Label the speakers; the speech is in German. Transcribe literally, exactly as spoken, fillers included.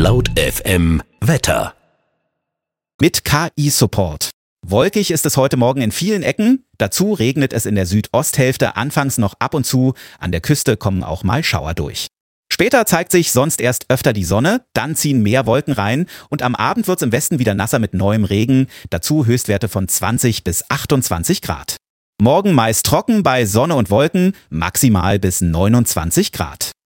Speaker 1: Laut F M Wetter.
Speaker 2: Mit K I-Support. Wolkig ist es heute Morgen in vielen Ecken. Dazu regnet es in der Südosthälfte anfangs noch ab und zu. An der Küste kommen auch mal Schauer durch. Später zeigt sich sonst erst öfter die Sonne, dann ziehen mehr Wolken rein und am Abend wird es im Westen wieder nasser mit neuem Regen. Dazu Höchstwerte von zwanzig bis achtundzwanzig Grad. Morgen meist trocken bei Sonne und Wolken, maximal bis neunundzwanzig Grad.